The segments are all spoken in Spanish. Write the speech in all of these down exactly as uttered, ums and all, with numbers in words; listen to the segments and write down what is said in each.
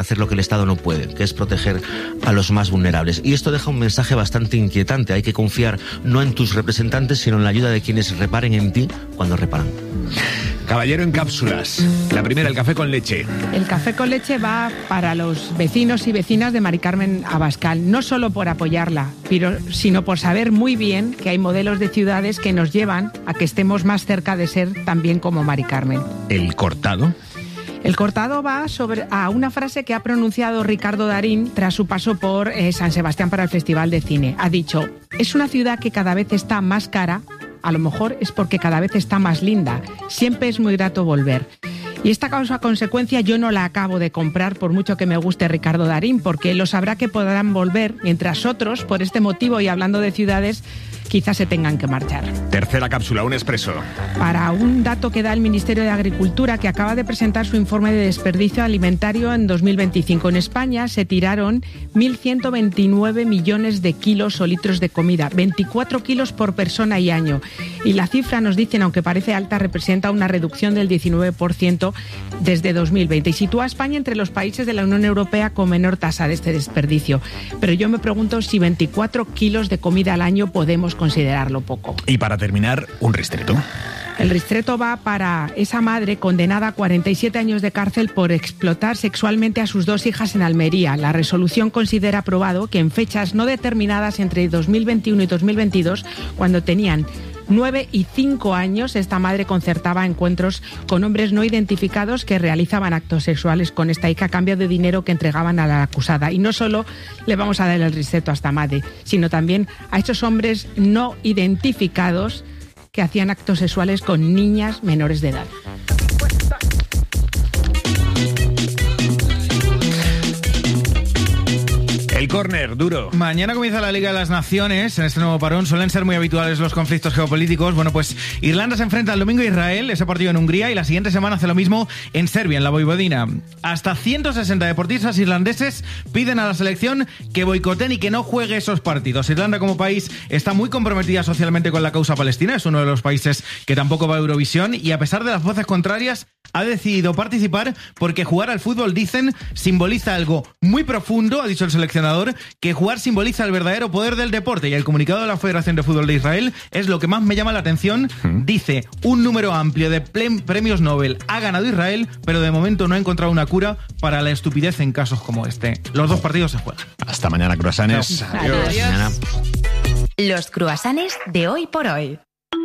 hacer lo que el Estado no puede, que es proteger a los más vulnerables. Y esto deja un mensaje bastante inquietante. Hay que confiar no en tus representantes, sino en la ayuda de quienes reparen en ti cuando reparan. Caballero en cápsulas. La primera, el café con leche. El café con leche va para los vecinos y vecinas de Mari Carmen Abascal, no solo por apoyarla, pero, sino por saber muy bien que hay modelos de ciudades que nos llevan a que estemos más cerca de ser también como Mari Carmen. El cortado. El cortado va sobre, a una frase que ha pronunciado Ricardo Darín tras su paso por eh, San Sebastián para el Festival de Cine. Ha dicho, es una ciudad que cada vez está más cara, a lo mejor es porque cada vez está más linda. Siempre es muy grato volver. Y esta causa-consecuencia yo no la acabo de comprar por mucho que me guste Ricardo Darín, porque lo sabrá que podrán volver, mientras otros, por este motivo y hablando de ciudades, quizás se tengan que marchar. Tercera cápsula, un expreso. Para un dato que da el Ministerio de Agricultura, que acaba de presentar su informe de desperdicio alimentario en dos mil veinticinco. En España se tiraron mil ciento veintinueve millones de kilos o litros de comida, veinticuatro kilos por persona y año. Y la cifra, nos dicen, aunque parece alta, representa una reducción del diecinueve por ciento desde dos mil veinte y sitúa a España entre los países de la Unión Europea con menor tasa de este desperdicio. Pero yo me pregunto si veinticuatro kilos de comida al año podemos considerarlo poco. Y para terminar, un ristreto. El ristreto va para esa madre condenada a cuarenta y siete años de cárcel por explotar sexualmente a sus dos hijas en Almería. La resolución considera aprobado que en fechas no determinadas entre dos mil veintiuno y dos mil veintidós, cuando tenían nueve y cinco años, esta madre concertaba encuentros con hombres no identificados que realizaban actos sexuales con esta hija a cambio de dinero que entregaban a la acusada. Y no solo le vamos a dar el ristreto a esta madre, sino también a estos hombres no identificados que hacían actos sexuales con niñas menores de edad. El córner, duro. Mañana comienza la Liga de las Naciones. En este nuevo parón suelen ser muy habituales los conflictos geopolíticos. Bueno, pues Irlanda se enfrenta el domingo a Israel, ese partido en Hungría, y la siguiente semana hace lo mismo en Serbia, en la Voivodina. Hasta ciento sesenta deportistas irlandeses piden a la selección que boicoten y que no juegue esos partidos. Irlanda como país está muy comprometida socialmente con la causa palestina, es uno de los países que tampoco va a Eurovisión, y a pesar de las voces contrarias ha decidido participar porque jugar al fútbol, dicen, simboliza algo muy profundo, ha dicho el seleccionador, que jugar simboliza el verdadero poder del deporte, y el comunicado de la Federación de Fútbol de Israel es lo que más me llama la atención. ¿Mm? Dice, un número amplio de premios Nobel ha ganado Israel, pero de momento no ha encontrado una cura para la estupidez en casos como este. Los dos partidos se juegan. Hasta mañana, croissants. Adiós. Adiós. Los croissants de hoy por hoy.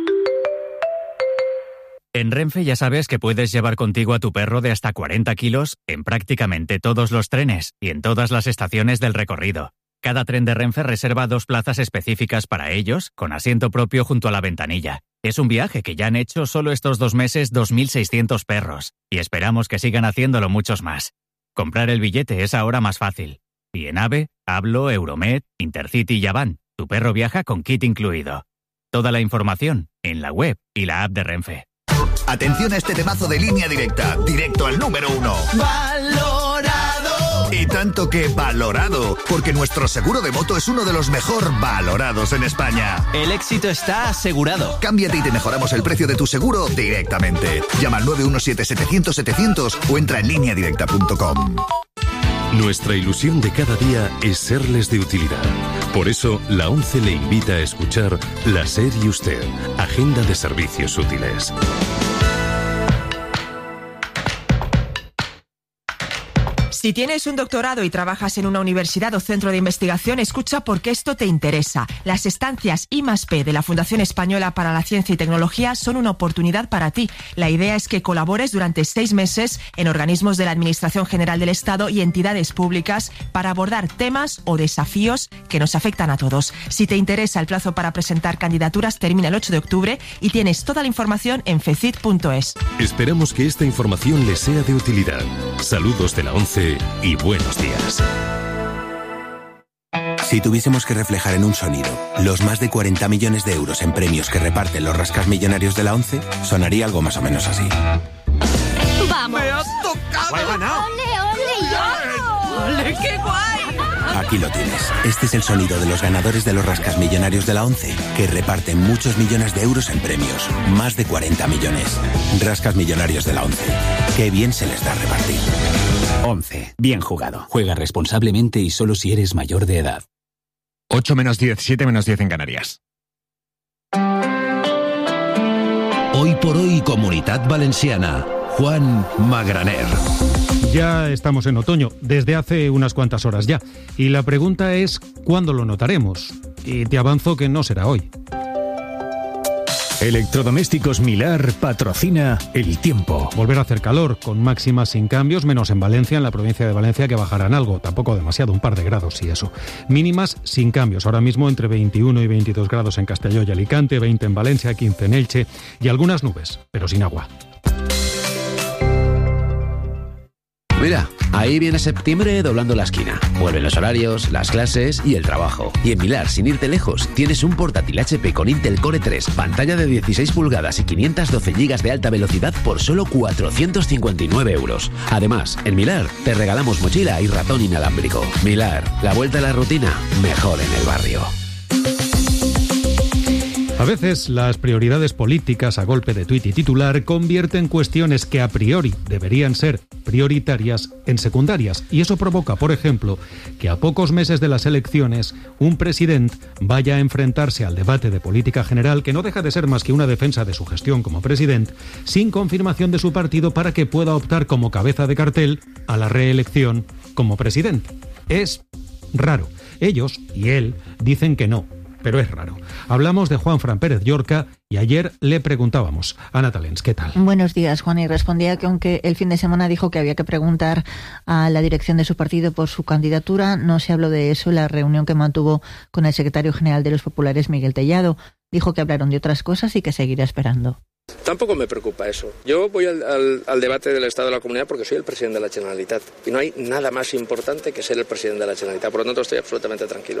En Renfe ya sabes que puedes llevar contigo a tu perro de hasta cuarenta kilos en prácticamente todos los trenes y en todas las estaciones del recorrido. Cada tren de Renfe reserva dos plazas específicas para ellos, con asiento propio junto a la ventanilla. Es un viaje que ya han hecho solo estos dos meses dos mil seiscientos perros, y esperamos que sigan haciéndolo muchos más. Comprar el billete es ahora más fácil. Y en AVE, Hablo, Euromed, Intercity y Avan, tu perro viaja con kit incluido. Toda la información en la web y la app de Renfe. Atención a este temazo de Línea Directa, directo al número uno. ¡Valorado! Y tanto que valorado, porque nuestro seguro de moto es uno de los mejor valorados en España. El éxito está asegurado. Cámbiate y te mejoramos el precio de tu seguro directamente. Llama al nueve uno siete setecientos setecientos o entra en línea directa punto com. Nuestra ilusión de cada día es serles de utilidad. Por eso, la ONCE le invita a escuchar La SER y Usted, Agenda de Servicios Útiles. Si tienes un doctorado y trabajas en una universidad o centro de investigación, escucha porque esto te interesa. Las estancias I más P de la Fundación Española para la Ciencia y Tecnología son una oportunidad para ti. La idea es que colabores durante seis meses en organismos de la Administración General del Estado y entidades públicas para abordar temas o desafíos que nos afectan a todos. Si te interesa, el plazo para presentar candidaturas termina el ocho de octubre y tienes toda la información en fecit punto es. Esperamos que esta información les sea de utilidad. Saludos de la ONCE y buenos días. Si tuviésemos que reflejar en un sonido los más de cuarenta millones de euros en premios que reparten los rascasmillonarios de la ONCE, sonaría algo más o menos así. ¡Vamos! ¡Me has tocado! ¡He ganado! ¡Ole, ole, yo! ¡Ole, qué guay! Aquí lo tienes. Este es el sonido de los ganadores de los rascasmillonarios de la ONCE, que reparten muchos millones de euros en premios. Más de cuarenta millones. Rascasmillonarios de la ONCE. Qué bien se les da repartir. once. Bien jugado. Juega responsablemente y solo si eres mayor de edad. ocho menos diez, siete menos diez en Canarias. Hoy por hoy, Comunitat Valenciana. Juan Magraner. Ya estamos en otoño, desde hace unas cuantas horas ya. Y la pregunta es, ¿cuándo lo notaremos? Y te avanzo que no será hoy. Electrodomésticos Milar patrocina el tiempo. Volver a hacer calor, con máximas sin cambios, menos en Valencia, en la provincia de Valencia, que bajarán algo, tampoco demasiado, un par de grados y eso. Mínimas sin cambios, ahora mismo entre veintiuno y veintidós grados en Castelló y Alicante, veinte en Valencia, quince en Elche y algunas nubes, pero sin agua. Mira, ahí viene septiembre doblando la esquina. Vuelven los horarios, las clases y el trabajo. Y en Milar, sin irte lejos, tienes un portátil H P con Intel Core tres, pantalla de dieciséis pulgadas y quinientos doce gigas de alta velocidad por solo cuatrocientos cincuenta y nueve euros. Además, en Milar te regalamos mochila y ratón inalámbrico. Milar, la vuelta a la rutina, mejor en el barrio. A veces las prioridades políticas a golpe de tuit y titular convierten cuestiones que a priori deberían ser prioritarias en secundarias. Y eso provoca, por ejemplo, que a pocos meses de las elecciones un presidente vaya a enfrentarse al debate de política general, que no deja de ser más que una defensa de su gestión como presidente, sin confirmación de su partido para que pueda optar como cabeza de cartel a la reelección como presidente. Es raro. Ellos y él dicen que no, pero es raro. Hablamos de Juanfran Pérez Llorca y ayer le preguntábamos. Ana Talens, ¿qué tal? Buenos días, Juan. Y respondía que aunque el fin de semana dijo que había que preguntar a la dirección de su partido por su candidatura, no se habló de eso en la reunión que mantuvo con el secretario general de los Populares, Miguel Tellado. Dijo que hablaron de otras cosas y que seguirá esperando. Tampoco me preocupa eso. Yo voy al, al, al debate del Estado de la Comunidad porque soy el presidente de la Generalitat. Y no hay nada más importante que ser el presidente de la Generalitat. Por lo tanto, estoy absolutamente tranquilo.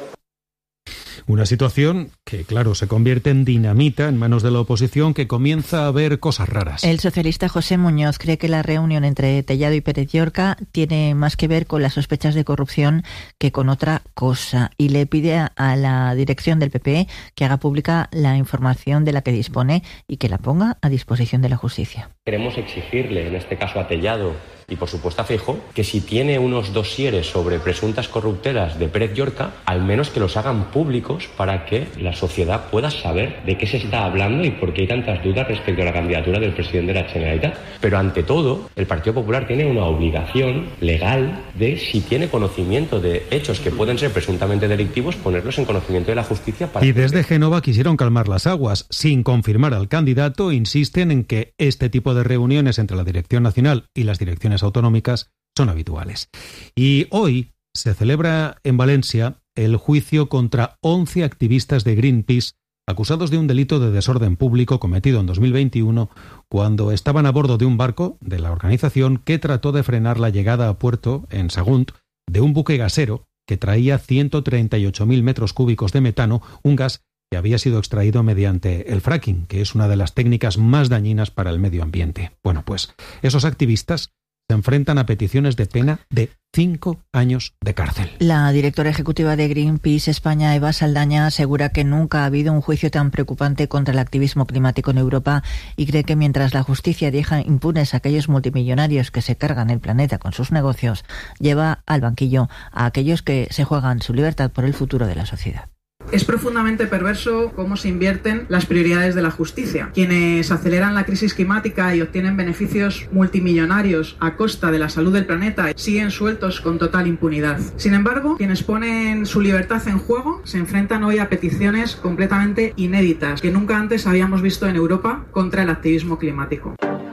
Una situación que, claro, se convierte en dinamita en manos de la oposición, que comienza a ver cosas raras. El socialista José Muñoz cree que la reunión entre Tellado y Pérez Llorca tiene más que ver con las sospechas de corrupción que con otra cosa, y le pide a la dirección del P P que haga pública la información de la que dispone y que la ponga a disposición de la justicia. Queremos exigirle, en este caso a Tellado y por supuesto a Feijóo, que si tiene unos dosieres sobre presuntas corruptelas de Pérez Llorca, al menos que los hagan públicos para que la sociedad pueda saber de qué se está hablando y por qué hay tantas dudas respecto a la candidatura del presidente de la Generalitat. Pero ante todo, el Partido Popular tiene una obligación legal de, si tiene conocimiento de hechos que pueden ser presuntamente delictivos, ponerlos en conocimiento de la justicia. Para y desde Génova quisieron calmar las aguas. Sin confirmar al candidato, insisten en que este tipo de reuniones entre la Dirección Nacional y las direcciones autonómicas son habituales. Y hoy se celebra en Valencia el juicio contra once activistas de Greenpeace acusados de un delito de desorden público cometido en dos mil veintiuno cuando estaban a bordo de un barco de la organización que trató de frenar la llegada a puerto en Sagunt de un buque gasero que traía ciento treinta y ocho mil metros cúbicos de metano, un gas que había sido extraído mediante el fracking, que es una de las técnicas más dañinas para el medio ambiente. Bueno, pues esos activistas se enfrentan a peticiones de pena de cinco años de cárcel. La directora ejecutiva de Greenpeace España, Eva Saldaña, asegura que nunca ha habido un juicio tan preocupante contra el activismo climático en Europa y cree que mientras la justicia deja impunes a aquellos multimillonarios que se cargan el planeta con sus negocios, lleva al banquillo a aquellos que se juegan su libertad por el futuro de la sociedad. Es profundamente perverso cómo se invierten las prioridades de la justicia. Quienes aceleran la crisis climática y obtienen beneficios multimillonarios a costa de la salud del planeta siguen sueltos con total impunidad. Sin embargo, quienes ponen su libertad en juego se enfrentan hoy a peticiones completamente inéditas que nunca antes habíamos visto en Europa contra el activismo climático.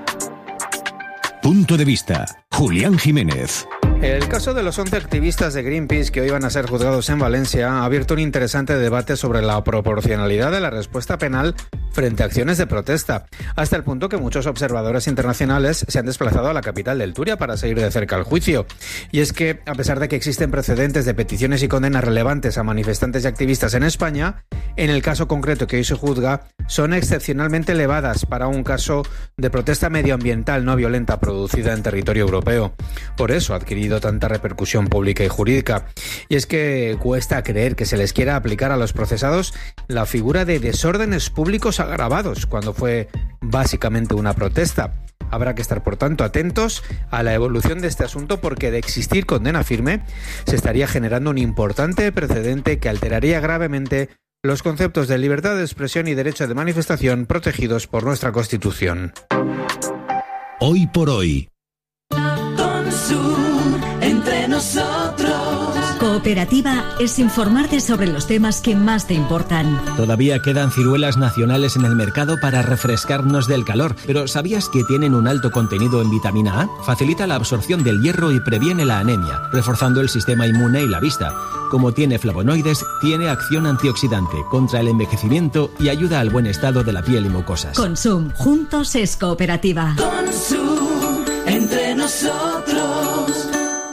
Punto de vista. Julián Jiménez. El caso de los once activistas de Greenpeace que hoy van a ser juzgados en Valencia ha abierto un interesante debate sobre la proporcionalidad de la respuesta penal frente a acciones de protesta, hasta el punto que muchos observadores internacionales se han desplazado a la capital del Turia para seguir de cerca el juicio. Y es que, a pesar de que existen precedentes de peticiones y condenas relevantes a manifestantes y activistas en España, en el caso concreto que hoy se juzga, son excepcionalmente elevadas para un caso de protesta medioambiental no violenta producida en territorio europeo. Por eso ha adquirido tanta repercusión pública y jurídica. Y es que cuesta creer que se les quiera aplicar a los procesados la figura de desórdenes públicos agravados, cuando fue básicamente una protesta. Habrá que estar, por tanto, atentos a la evolución de este asunto, porque de existir condena firme se estaría generando un importante precedente que alteraría gravemente los conceptos de libertad de expresión y derecho de manifestación protegidos por nuestra Constitución. Hoy por hoy. Consum, entre nosotros. Cooperativa es informarte sobre los temas que más te importan. Todavía quedan ciruelas nacionales en el mercado para refrescarnos del calor, pero ¿sabías que tienen un alto contenido en vitamina A? Facilita la absorción del hierro y previene la anemia, reforzando el sistema inmune y la vista. Como tiene flavonoides, tiene acción antioxidante contra el envejecimiento y ayuda al buen estado de la piel y mucosas. Consum, juntos es cooperativa. Consum, entre nosotros.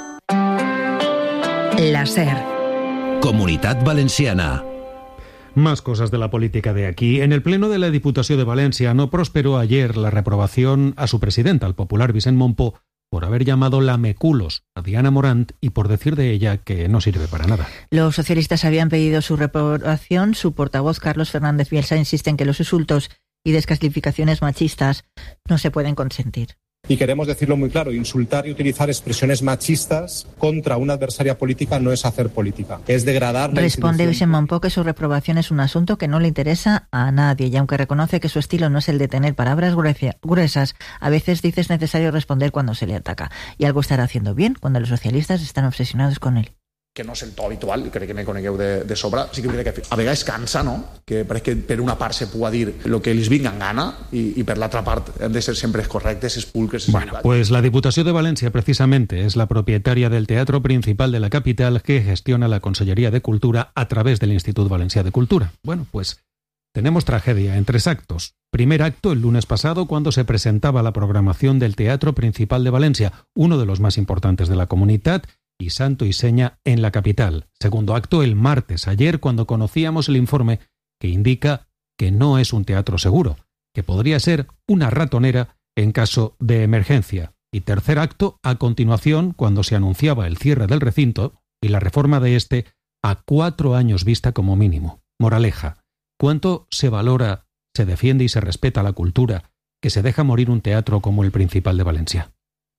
La SER. Comunitat Valenciana. Más cosas de la política de aquí. En el Pleno de la Diputació de Valencia no prosperó ayer la reprobación a su presidenta, el popular Vicent Mompó, por haber llamado lameculos a Diana Morant y por decir de ella que no sirve para nada. Los socialistas habían pedido su reprobación. Su portavoz, Carlos Fernández Bielsa, insiste en que los insultos y descalificaciones machistas no se pueden consentir. Y queremos decirlo muy claro, insultar y utilizar expresiones machistas contra una adversaria política no es hacer política, es degradar la Responde institución. Vicent Mompó que su reprobación es un asunto que no le interesa a nadie, y aunque reconoce que su estilo no es el de tener palabras gruesas, a veces dice es necesario responder cuando se le ataca, y algo estará haciendo bien cuando los socialistas están obsesionados con él. Que no és el to habitual, crec que me conegueu de, de sobre, sí que és veritat que a vegades cansa, no? Que pareix que per una part se pugui dir el que els vinga en gana i, i per l'altra part hem de ser sempre correctes, espulques... Bueno, pues la Diputació de Valencia precisamente es la propietaria del Teatro Principal de la capital que gestiona la Consellería de Cultura a través del Institut Valencià de Cultura. Bueno, pues tenemos tragedia en tres actos. Primer acto el lunes pasado cuando se presentaba la programación del Teatro Principal de Valencia, uno de los más importantes de la comunidad, y santo y seña en la capital. Segundo acto el martes, ayer, cuando conocíamos el informe que indica que no es un teatro seguro, que podría ser una ratonera en caso de emergencia. Y tercer acto, a continuación, cuando se anunciaba el cierre del recinto y la reforma de este a cuatro años vista como mínimo. Moraleja, ¿cuánto se valora, se defiende y se respeta la cultura que se deja morir un teatro como el Principal de Valencia?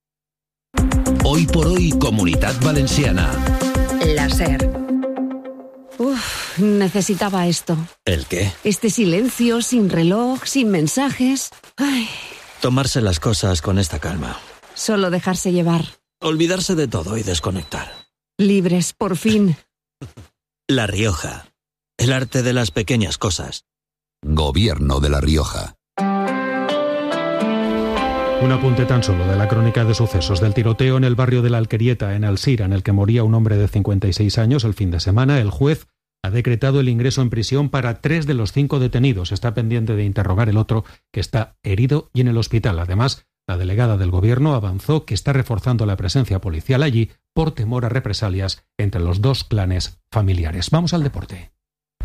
Hoy por hoy, Comunitat Valenciana. La SER. Uf, necesitaba esto. ¿El qué? Este silencio, sin reloj, sin mensajes. Ay. Tomarse las cosas con esta calma. Solo dejarse llevar. Olvidarse de todo y desconectar. Libres, por fin. La Rioja. El arte de las pequeñas cosas. Gobierno de La Rioja. Un apunte tan solo de la crónica de sucesos del tiroteo en el barrio de la Alquerieta, en Alzira, en el que moría un hombre de cincuenta y seis años el fin de semana. El juez ha decretado el ingreso en prisión para tres de los cinco detenidos. Está pendiente de interrogar el otro, que está herido y en el hospital. Además, la delegada del gobierno avanzó que está reforzando la presencia policial allí por temor a represalias entre los dos clanes familiares. Vamos al deporte.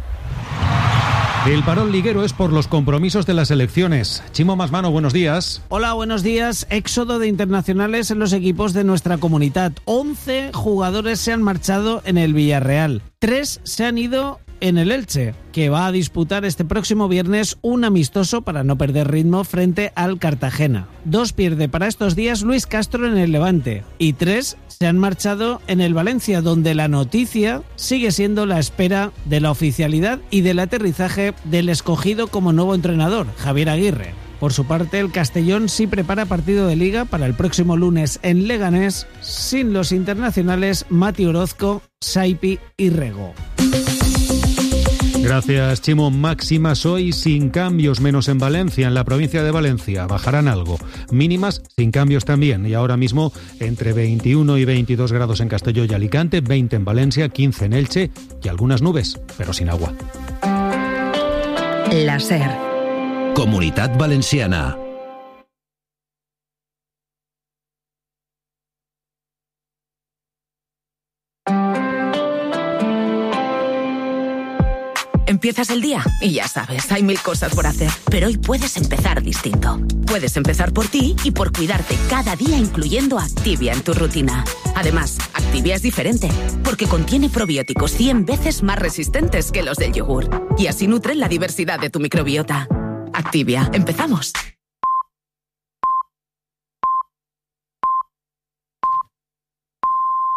El parón liguero es por los compromisos de las elecciones. Chimo Masmano, buenos días. Hola, buenos días. Éxodo de internacionales en los equipos de nuestra comunidad. once jugadores se han marchado en el Villarreal. Tres se han ido en el Elche, que va a disputar este próximo viernes un amistoso para no perder ritmo frente al Cartagena. Dos pierde para estos días Luis Castro en el Levante. Y tres se han marchado en el Valencia, donde la noticia sigue siendo la espera de la oficialidad y del aterrizaje del escogido como nuevo entrenador, Javier Aguirre. Por su parte, el Castellón sí prepara partido de Liga para el próximo lunes en Leganés, sin los internacionales Mati Orozco, Saipi y Rego. Gracias, Chimo. Máximas hoy sin cambios, menos en Valencia, en la provincia de Valencia. Bajarán algo. Mínimas sin cambios también. Y ahora mismo entre veintiuno y veintidós grados en Castelló y Alicante, veinte en Valencia, quince en Elche y algunas nubes, pero sin agua. La SER. Comunitat Valenciana. Empiezas el día y ya sabes, hay mil cosas por hacer. Pero hoy puedes empezar distinto. Puedes empezar por ti y por cuidarte cada día, incluyendo Activia en tu rutina. Además, Activia es diferente, porque contiene probióticos cien veces más resistentes que los del yogur. Y así nutren la diversidad de tu microbiota. Activia, empezamos.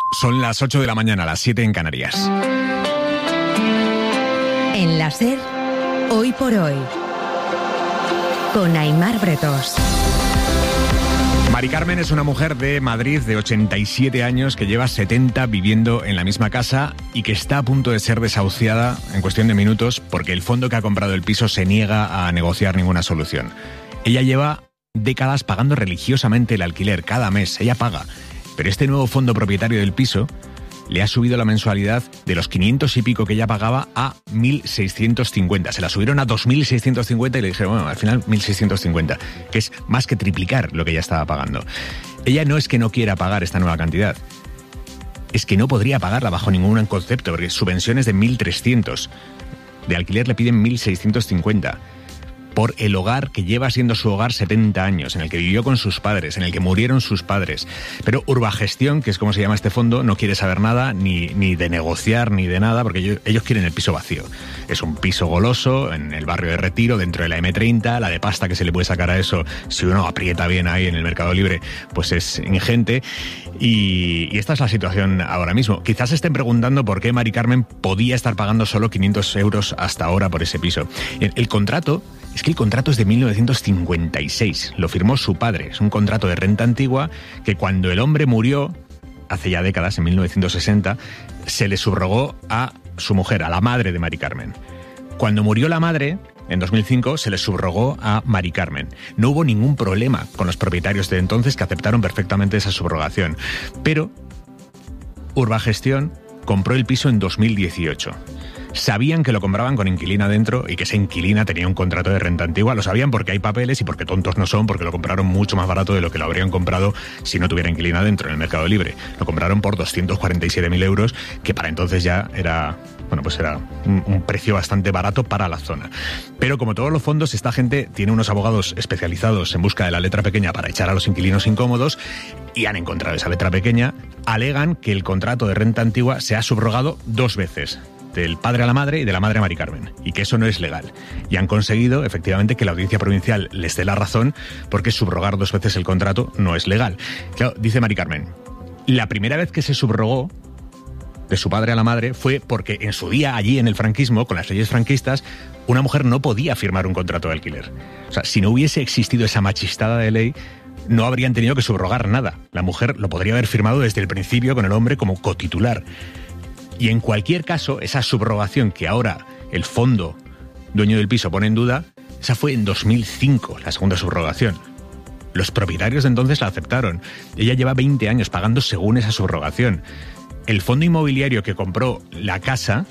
Son las ocho de la mañana, las siete en Canarias. En la SER, Hoy por Hoy, con Aimar Bretos. Mari Carmen es una mujer de Madrid de ochenta y siete años que lleva setenta viviendo en la misma casa y que está a punto de ser desahuciada en cuestión de minutos porque el fondo que ha comprado el piso se niega a negociar ninguna solución. Ella lleva décadas pagando religiosamente el alquiler cada mes, ella paga, pero este nuevo fondo propietario del piso le ha subido la mensualidad de los quinientos y pico que ella pagaba a mil seiscientos cincuenta. Se la subieron a dos mil seiscientos cincuenta y le dijeron, bueno, al final mil seiscientos cincuenta, que es más que triplicar lo que ella estaba pagando. Ella no es que no quiera pagar esta nueva cantidad, es que no podría pagarla bajo ningún concepto, porque su pensión es de mil trescientos. De alquiler le piden mil seiscientos cincuenta. Por el hogar que lleva siendo su hogar setenta años, en el que vivió con sus padres, en el que murieron sus padres. Pero Urbagestión, que es como se llama este fondo, no quiere saber nada, ni, ni de negociar, ni de nada, porque ellos, ellos quieren el piso vacío. Es un piso goloso, en el barrio de Retiro, dentro de la eme treinta, la de pasta que se le puede sacar a eso, si uno aprieta bien ahí en el Mercado Libre, pues es ingente. Y, y esta es la situación ahora mismo. Quizás se estén preguntando por qué Mari Carmen podía estar pagando solo quinientos euros hasta ahora por ese piso. El, el contrato... Es que el contrato es de mil novecientos cincuenta y seis, lo firmó su padre, es un contrato de renta antigua que cuando el hombre murió, hace ya décadas, en mil novecientos sesenta, se le subrogó a su mujer, a la madre de Mari Carmen. Cuando murió la madre, en dos mil cinco, se le subrogó a Mari Carmen. No hubo ningún problema con los propietarios de entonces que aceptaron perfectamente esa subrogación, pero Urbagestión compró el piso en dos mil dieciocho. Sabían que lo compraban con inquilina dentro y que esa inquilina tenía un contrato de renta antigua. Lo sabían porque hay papeles y porque tontos no son, porque lo compraron mucho más barato de lo que lo habrían comprado si no tuviera inquilina dentro en el Mercado Libre. Lo compraron por doscientos cuarenta y siete mil euros, que para entonces ya era, bueno, pues era un, un precio bastante barato para la zona. Pero como todos los fondos, esta gente tiene unos abogados especializados en busca de la letra pequeña para echar a los inquilinos incómodos y han encontrado esa letra pequeña. Alegan que el contrato de renta antigua se ha subrogado dos veces, del padre a la madre y de la madre a Mari Carmen, y que eso no es legal. Y han conseguido, efectivamente, que la Audiencia Provincial les dé la razón, porque subrogar dos veces el contrato no es legal. Claro, dice Mari Carmen, la primera vez que se subrogó de su padre a la madre fue porque en su día, allí en el franquismo, con las leyes franquistas, una mujer no podía firmar un contrato de alquiler. O sea, si no hubiese existido esa machistada de ley, no habrían tenido que subrogar nada. La mujer lo podría haber firmado desde el principio con el hombre como cotitular. Y en cualquier caso, esa subrogación que ahora el fondo dueño del piso pone en duda, esa fue en dos mil cinco, la segunda subrogación. Los propietarios de entonces la aceptaron. Ella lleva veinte años pagando según esa subrogación. El fondo inmobiliario que compró la casa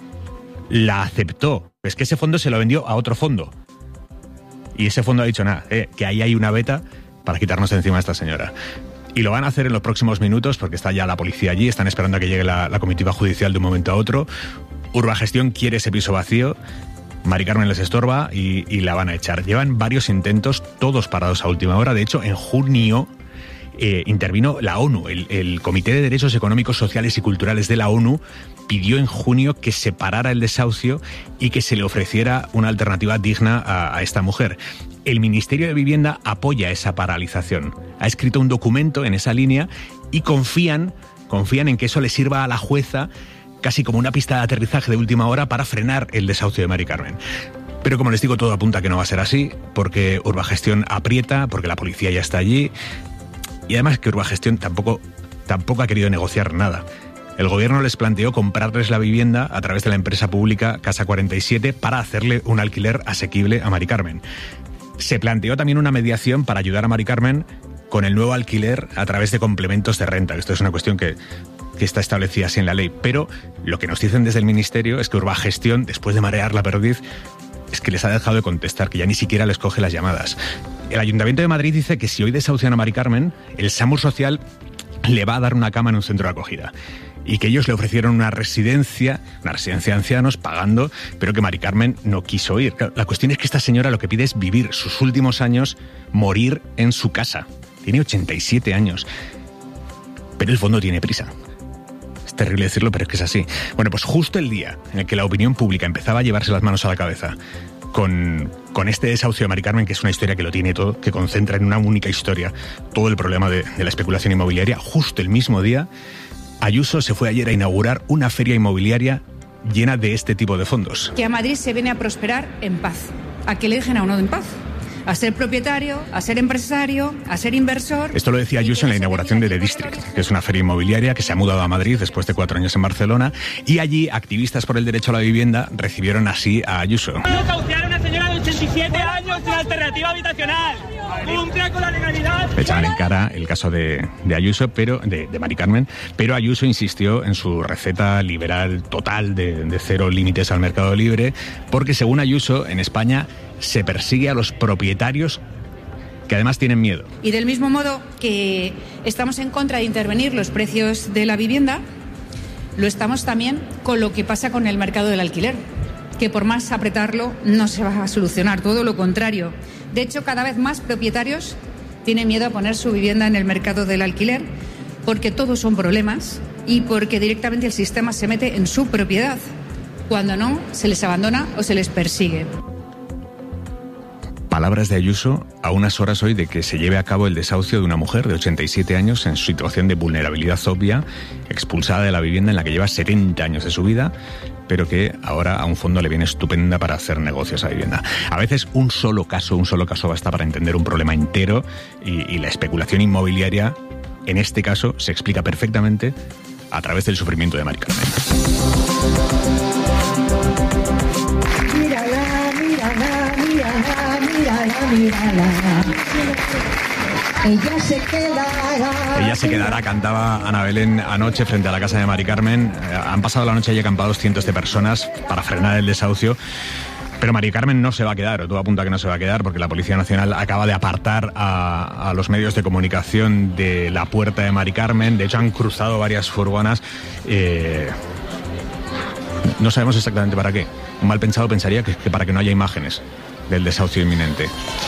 la aceptó. Es que ese fondo se lo vendió a otro fondo. Y ese fondo ha dicho, nada, eh, que ahí hay una veta para quitarnos de encima a esta señora. Y lo van a hacer en los próximos minutos porque está ya la policía allí, están esperando a que llegue la, la comitiva judicial de un momento a otro. Urbagestión quiere ese piso vacío, Mari Carmen les estorba y, y la van a echar. Llevan varios intentos, todos parados a última hora. De hecho, en junio eh, intervino la ONU, el, el Comité de Derechos Económicos, Sociales y Culturales de la ONU pidió en junio que se parara el desahucio y que se le ofreciera una alternativa digna a, a esta mujer. El Ministerio de Vivienda apoya esa paralización. Ha escrito un documento en esa línea y confían, confían en que eso le sirva a la jueza casi como una pista de aterrizaje de última hora para frenar el desahucio de Mari Carmen. Pero como les digo, todo apunta a que no va a ser así, porque Urbagestión aprieta, porque la policía ya está allí, y además que Urbagestión tampoco, tampoco ha querido negociar nada. El gobierno les planteó comprarles la vivienda a través de la empresa pública Casa cuarenta y siete para hacerle un alquiler asequible a Mari Carmen. Se planteó también una mediación para ayudar a Mari Carmen con el nuevo alquiler a través de complementos de renta. Esto es una cuestión que, que está establecida así en la ley. Pero lo que nos dicen desde el Ministerio es que Urbagestión, después de marear la perdiz, es que les ha dejado de contestar, que ya ni siquiera les coge las llamadas. El Ayuntamiento de Madrid dice que si hoy desahucian a Mari Carmen, el SAMUR Social le va a dar una cama en un centro de acogida. Y que ellos le ofrecieron una residencia, una residencia de ancianos, pagando, pero que Mari Carmen no quiso ir. La cuestión es que esta señora lo que pide es vivir sus últimos años, morir en su casa. Tiene ochenta y siete años. Pero el fondo tiene prisa. Es terrible decirlo, pero es que es así. Bueno, pues justo el día en el que la opinión pública empezaba a llevarse las manos a la cabeza con, con este desahucio de Mari Carmen, que es una historia que lo tiene todo, que concentra en una única historia todo el problema de, de la especulación inmobiliaria, justo el mismo día, Ayuso se fue ayer a inaugurar una feria inmobiliaria llena de este tipo de fondos. Que a Madrid se viene a prosperar en paz, a que le dejen a uno en paz, a ser propietario, a ser empresario, a ser inversor. Esto lo decía Ayuso en la inauguración de The District, que es una feria inmobiliaria que se ha mudado a Madrid después de cuatro años en Barcelona, y allí activistas por el derecho a la vivienda recibieron así a Ayuso. No cautear a una señora de ochenta y siete años sin alternativa habitacional. Cumpla con la legalidad. Le echaban en cara el caso de, de Ayuso, pero de, de Mari Carmen, pero Ayuso insistió en su receta liberal total de, de cero límites al mercado libre, porque según Ayuso, en España se persigue a los propietarios que además tienen miedo. Y del mismo modo que estamos en contra de intervenir los precios de la vivienda, lo estamos también con lo que pasa con el mercado del alquiler, que por más apretarlo no se va a solucionar, todo lo contrario. De hecho, cada vez más propietarios tienen miedo a poner su vivienda en el mercado del alquiler porque todos son problemas y porque directamente el sistema se mete en su propiedad. Cuando no, se les abandona o se les persigue. Palabras de Ayuso a unas horas hoy de que se lleve a cabo el desahucio de una mujer de ochenta y siete años en situación de vulnerabilidad obvia, expulsada de la vivienda en la que lleva setenta años de su vida, pero que ahora a un fondo le viene estupenda para hacer negocios a vivienda. A veces un solo caso, un solo caso basta para entender un problema entero y, y la especulación inmobiliaria, en este caso, se explica perfectamente a través del sufrimiento de Mari Carmen. Mírala, mírala, mírala, mírala, mírala. Ella se quedará. Ella se quedará, cantaba Ana Belén anoche frente a la casa de Mari Carmen. Eh, han pasado la noche allí acampados cientos de personas para frenar el desahucio. Pero Mari Carmen no se va a quedar, o todo apunta a que no se va a quedar, porque la Policía Nacional acaba de apartar a, a los medios de comunicación de la puerta de Mari Carmen. De hecho, han cruzado varias furgonas. Eh, no sabemos exactamente para qué. Un mal pensado pensaría que, que para que no haya imágenes del desahucio inminente.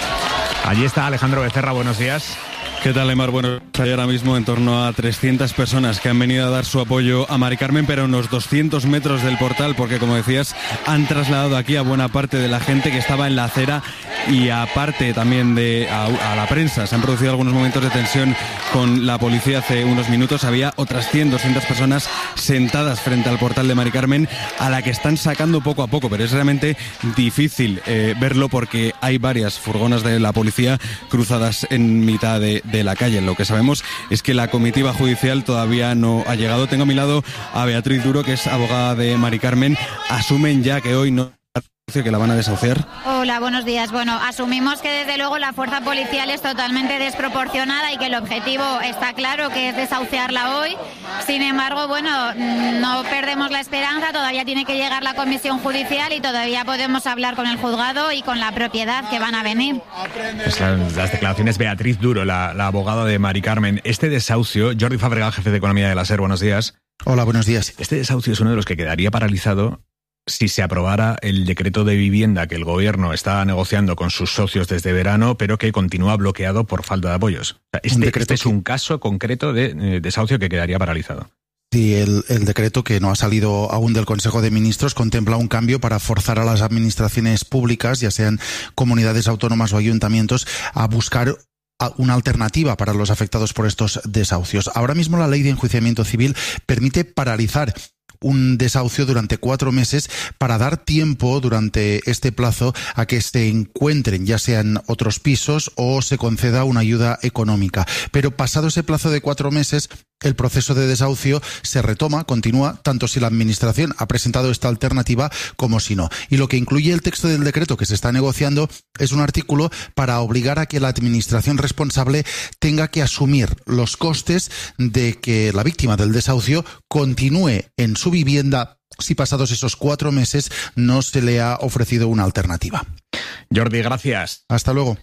Allí está Alejandro Becerra, buenos días. ¿Qué tal, Aimar? Bueno, hay ahora mismo en torno a trescientas personas que han venido a dar su apoyo a Mari Carmen, pero a unos doscientos metros del portal, porque como decías, han trasladado aquí a buena parte de la gente que estaba en la acera y aparte también de a, a la prensa. Se han producido algunos momentos de tensión con la policía hace unos minutos. Había otras cien, doscientas personas sentadas frente al portal de Mari Carmen, a la que están sacando poco a poco, pero es realmente difícil eh, verlo porque hay varias furgonas de la policía cruzadas en mitad de de la calle. Lo que sabemos es que la comitiva judicial todavía no ha llegado. Tengo a mi lado a Beatriz Duro, que es abogada de Mari Carmen. Asumen ya que hoy no que la van a desahuciar. Hola, buenos días. Bueno, asumimos que desde luego la fuerza policial es totalmente desproporcionada y que el objetivo está claro, que es desahuciarla hoy. Sin embargo, bueno, no perdemos la esperanza, todavía tiene que llegar la comisión judicial y todavía podemos hablar con el juzgado y con la propiedad que van a venir. Pues las, las declaraciones Beatriz Duro, la, la abogada de Mari Carmen. Este desahucio, Jordi Fabregat, jefe de Economía de la SER, buenos días. Hola, buenos días. Este desahucio es uno de los que quedaría paralizado si se aprobara el decreto de vivienda que el gobierno está negociando con sus socios desde verano, pero que continúa bloqueado por falta de apoyos. O sea, este, este es un caso concreto de eh, desahucio que quedaría paralizado. Sí, el, el decreto, que no ha salido aún del Consejo de Ministros, contempla un cambio para forzar a las administraciones públicas, ya sean comunidades autónomas o ayuntamientos, a buscar una alternativa para los afectados por estos desahucios. Ahora mismo la ley de enjuiciamiento civil permite paralizar un desahucio durante cuatro meses para dar tiempo durante este plazo a que se encuentren ya sean otros pisos o se conceda una ayuda económica. Pero pasado ese plazo de cuatro meses, el proceso de desahucio se retoma, continúa, tanto si la Administración ha presentado esta alternativa como si no. Y lo que incluye el texto del decreto que se está negociando es un artículo para obligar a que la Administración responsable tenga que asumir los costes de que la víctima del desahucio continúe en su vivienda si pasados esos cuatro meses no se le ha ofrecido una alternativa. Jordi, gracias. Hasta luego.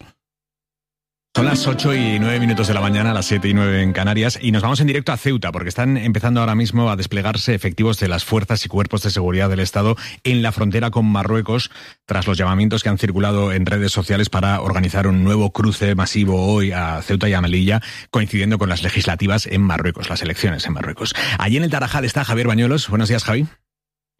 Son las ocho y nueve minutos de la mañana, las siete y nueve en Canarias, y nos vamos en directo a Ceuta, porque están empezando ahora mismo a desplegarse efectivos de las fuerzas y cuerpos de seguridad del Estado en la frontera con Marruecos, tras los llamamientos que han circulado en redes sociales para organizar un nuevo cruce masivo hoy a Ceuta y a Melilla, coincidiendo con las legislativas en Marruecos, las elecciones en Marruecos. Allí en el Tarajal está Javier Bañuelos. Buenos días, Javi.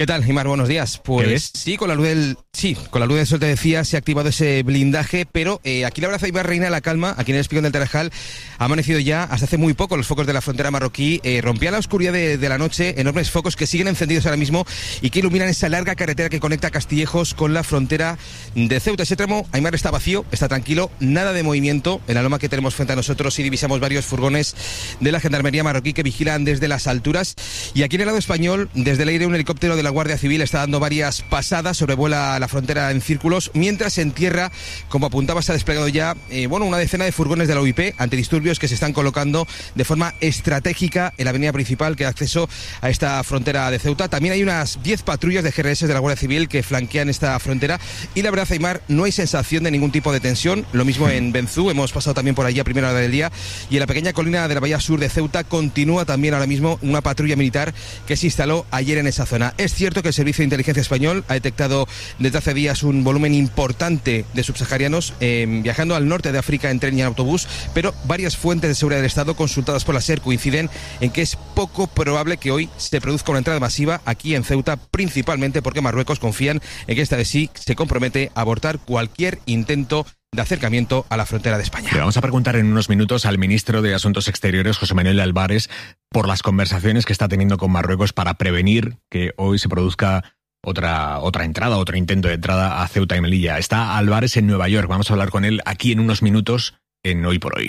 ¿Qué tal, Aimar? Buenos días. Pues sí, con la luz del sí, con la luz del sol te decía, se ha activado ese blindaje, pero eh, aquí la verdad, Aimar, reina la calma. Aquí en el Espigón del Tarajal ha amanecido ya hasta hace muy poco los focos de la frontera marroquí. Eh, rompía la oscuridad de, de la noche, enormes focos que siguen encendidos ahora mismo y que iluminan esa larga carretera que conecta Castillejos con la frontera de Ceuta. Ese tramo, Aimar, está vacío, está tranquilo, nada de movimiento en la loma que tenemos frente a nosotros y divisamos varios furgones de la Gendarmería marroquí que vigilan desde las alturas. Y aquí en el lado español, desde el aire, un helicóptero de la Guardia Civil está dando varias pasadas, sobrevuela la frontera en círculos, mientras en tierra, como apuntaba, se ha desplegado ya eh, bueno, una decena de furgones de la U I P antidisturbios que se están colocando de forma estratégica en la avenida principal que da acceso a esta frontera de Ceuta. También hay unas diez patrullas de G R S de la Guardia Civil que flanquean esta frontera y la verdad, Aimar, no hay sensación de ningún tipo de tensión. Lo mismo en Benzú, hemos pasado también por allí a primera hora del día, y en la pequeña colina de la bahía sur de Ceuta continúa también ahora mismo una patrulla militar que se instaló ayer en esa zona. Es cierto que el Servicio de Inteligencia Español ha detectado desde hace días un volumen importante de subsaharianos eh, viajando al norte de África en tren y en autobús, pero varias fuentes de seguridad del Estado consultadas por la SER coinciden en que es poco probable que hoy se produzca una entrada masiva aquí en Ceuta, principalmente porque Marruecos confían en que esta vez sí se compromete a abortar cualquier intento de acercamiento a la frontera de España. Le vamos a preguntar en unos minutos al ministro de Asuntos Exteriores, José Manuel Álvarez, por las conversaciones que está teniendo con Marruecos para prevenir que hoy se produzca otra, otra entrada, otro intento de entrada a Ceuta y Melilla. Está Álvarez en Nueva York. Vamos a hablar con él aquí en unos minutos en Hoy por Hoy.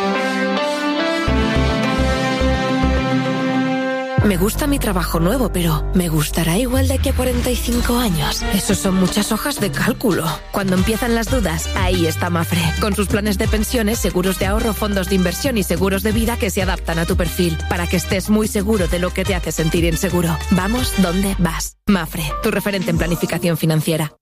Me gusta mi trabajo nuevo, pero ¿me gustará igual de aquí a cuarenta y cinco años? Eso son muchas hojas de cálculo. Cuando empiezan las dudas, ahí está Mafre. Con sus planes de pensiones, seguros de ahorro, fondos de inversión y seguros de vida que se adaptan a tu perfil, para que estés muy seguro de lo que te hace sentir inseguro. Vamos donde vas. Mafre, tu referente en planificación financiera.